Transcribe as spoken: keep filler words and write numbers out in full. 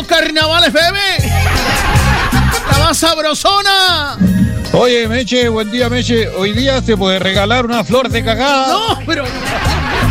escuchando Carnaval F M. La más sabrosona. Oye, Meche, buen día, Meche. Hoy día se puede regalar una flor de cagada. No, pero...